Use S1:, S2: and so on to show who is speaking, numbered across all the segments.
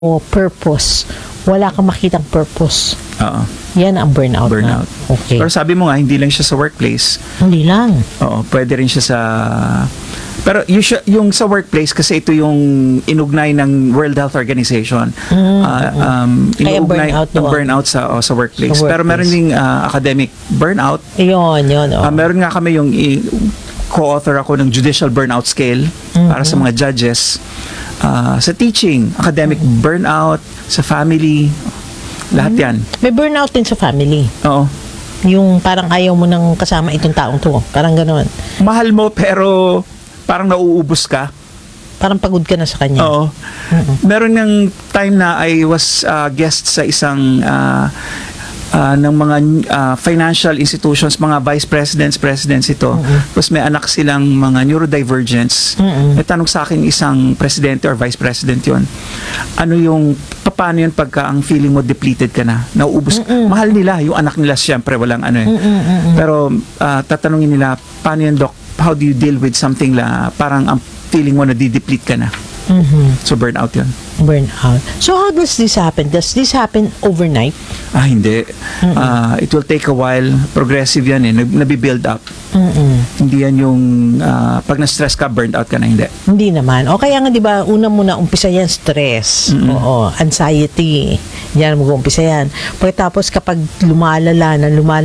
S1: o purpose. Wala kang makitang purpose.
S2: Oo.
S1: Yan ang burnout.
S2: Burnout.
S1: Na. Okay.
S2: Pero sabi mo nga, hindi lang siya sa workplace.
S1: Hindi lang.
S2: Oo, pwede rin siya sa... Pero yung sa workplace, kasi ito yung inugnay ng World Health Organization.
S1: Kaya burnout
S2: ang burnout sa workplace.
S1: Sa
S2: Pero meron ding academic burnout.
S1: Yun.
S2: Meron nga kami yung co-author ako ng Judicial Burnout Scale para sa mga judges. Sa teaching, academic burnout, sa family, lahat yan.
S1: May burnout din sa family.
S2: Oo.
S1: Yung parang ayaw mo nang kasama itong taong to. Parang gano'n.
S2: Mahal mo pero parang nauubos ka.
S1: Parang pagod ka na sa kanya.
S2: Oo. Meron ng time na I was guest sa isang ng mga financial institutions, mga vice presidents ito. Tapos may anak silang mga neurodivergents. May tanong sa akin isang presidente or vice president yon. Ano yung, paano yun pagka ang feeling mo depleted ka na? Nauubos. Mahal nila, yung anak nila siyempre walang ano eh. Pero tatanungin nila, paano yun, Doc? How do you deal with something la parang ang feeling mo na di-deplete ka na? So burnout yun.
S1: Burnout. So how does this happen? Does this happen overnight?
S2: Hindi. It will take a while. Progressive yan eh. Nabibuild up. Hindi yan yung pag na-stress ka, burnt out ka na.
S1: Hindi naman. O kaya nga, di ba, una muna umpisa yan, stress. Oo, anxiety. Yan, mag-uumpisa yan. Pagkatapos kapag lumalala,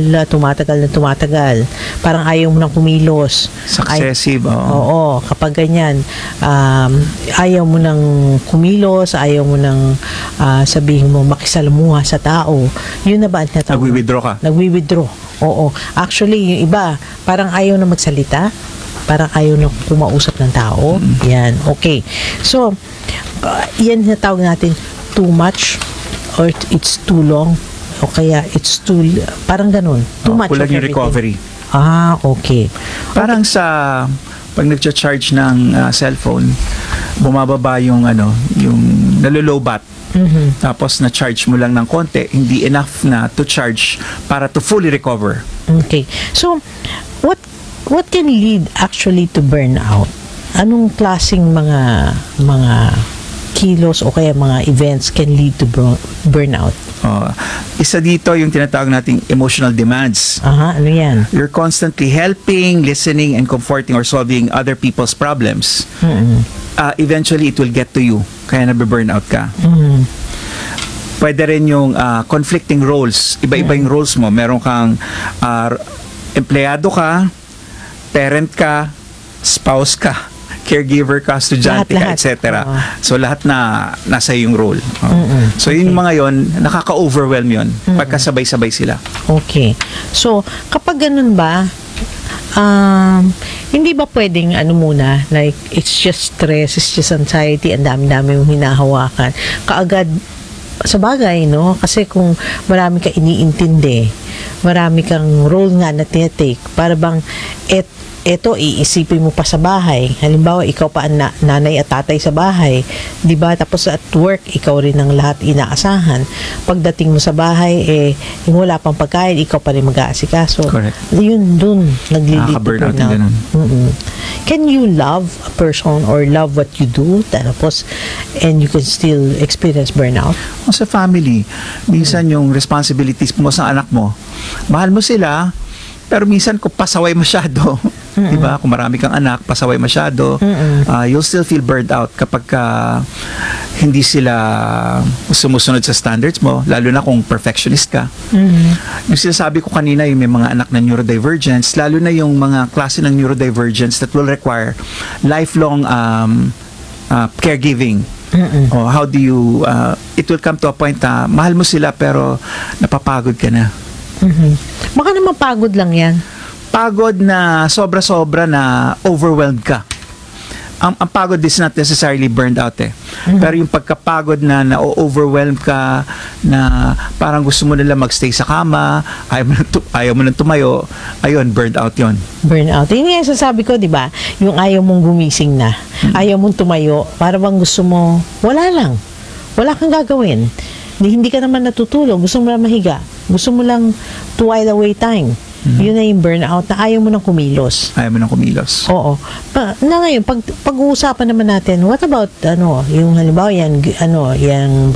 S1: tumatagal, parang ayaw mo nang kumilos.
S2: Successive.
S1: Oo, kapag ganyan, ayaw mo nang kumilos, ayaw mo nang sabihin mo makisalamuha sa tao. Yun na ba ang tinatawag?
S2: Nagwi-withdraw ka?
S1: Nagwi-withdraw. Oo. Actually, yung iba, parang ayaw na magsalita. Parang ayaw na kumausap ng tao. Yan. Okay. So, yan tinatawag natin too much or it's too long o kaya it's too, parang ganun. Too much
S2: kulang
S1: of
S2: yung
S1: everything.
S2: recovery.
S1: Okay.
S2: Parang sa pag nag-charge ng cellphone, bumababa yung yung nalolobat. Tapos na-charge mo lang ng konti, hindi enough na to charge para to fully recover.
S1: Okay. So, what can lead actually to burnout? Anong klaseng mga kilos o kaya mga events can lead to burnout?
S2: Isa dito yung tinatawag nating emotional demands.
S1: Ano yan?
S2: You're constantly helping, listening, and comforting or solving other people's problems. Eventually, it will get to you. Kaya nabe-burnout ka. Pwede rin yung conflicting roles. Iba-iba yung roles mo. Meron kang empleyado ka, parent ka, spouse ka, caregiver ka, estudyante ka, etc. So lahat na nasa yung role. So yung mga yon, nakaka-overwhelm yon pagkasabay-sabay sila.
S1: Okay. So kapag ganun ba, hindi ba pwedeng muna, like it's just stress, it's just anxiety, ang dami-dami mong hinahawakan, kaagad sa bagay, no? Kasi kung marami ka iniintindi, marami kang role nga na tinatake, para bang eto iisipin mo pa sa bahay. Halimbawa, ikaw pa ang nanay at tatay sa bahay, 'di ba? Tapos at work, ikaw rin ang lahat inaasahan. Pagdating mo sa bahay, yung wala pang pagkain, ikaw pa rin mag-aasikaso.
S2: Correct.
S1: Yun dun naglilid to
S2: burnout.
S1: Can you love a person or love what you do, tapos and you can still experience burnout?
S2: Sa family, minsan yung responsibilities mo sa anak mo, mahal mo sila, pero minsan kung pasaway masyado, diba? Kung marami kang anak, pasaway masyado, you'll still feel burned out kapag hindi sila sumusunod sa standards mo, lalo na kung perfectionist ka. Yung sinasabi ko kanina, yung may mga anak na neurodivergence, lalo na yung mga klase ng neurodivergence that will require lifelong caregiving. How do you, it will come to a point na mahal mo sila pero napapagod ka na.
S1: Baka naman pagod lang yan.
S2: Pagod na sobra-sobra na overwhelmed ka. Ang pagod is not necessarily burned out eh. Pero yung pagkapagod na na-overwhelm ka, na parang gusto mo nila magstay sa kama, ayaw mo nang tumayo, ayun, burned out yun.
S1: Burnout. Yun yung sasabi ko, di ba? Yung ayaw mong gumising na, ayaw mong tumayo, para bang gusto mo, wala lang. Wala kang gagawin. Hindi ka naman natutulog, gusto mo lang mahiga, gusto mo lang to while away time. Yun na yung burnout na ayaw mo nang kumilos.
S2: Ayaw mo nang kumilos.
S1: Oo. Na ngayon, pag-uusapan naman natin, what about, yung halimbawa, yan